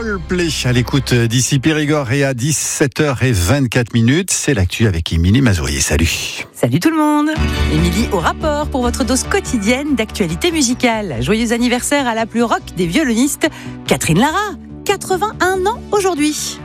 Coldplay à l'écoute d'ici Périgord et à 17h24. C'est l'actu avec Émilie Mazourier. Salut. Salut tout le monde. Émilie au rapport pour votre dose quotidienne d'actualité musicale. Joyeux anniversaire à la plus rock des violonistes, Catherine Lara, 81 ans aujourd'hui.